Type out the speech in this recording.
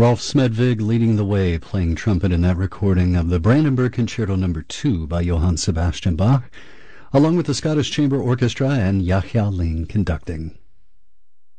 Rolf Smedvig leading the way, playing trumpet in that recording of the Brandenburg Concerto No. 2 by Johann Sebastian Bach, along with the Scottish Chamber Orchestra and Yachja Ling conducting.